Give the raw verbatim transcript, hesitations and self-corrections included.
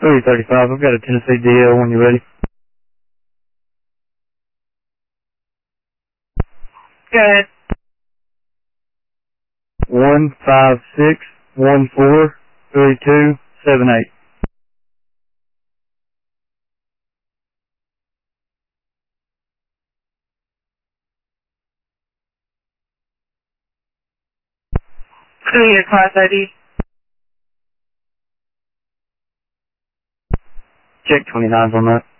three thirty-five, I've got a Tennessee D L when you're ready. Go ahead. One five six one four three two seven eight. Give me your class I D. Check twenty-nines on that.